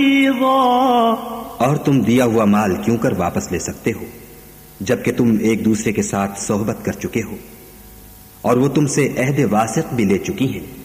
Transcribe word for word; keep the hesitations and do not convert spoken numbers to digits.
और तुम दिया हुआ माल क्यों कर वापस ले सकते हो, जबकि तुम एक दूसरे के साथ सोहबत कर चुके हो और वो तुमसे अहद वासिक भी ले चुकी हैं।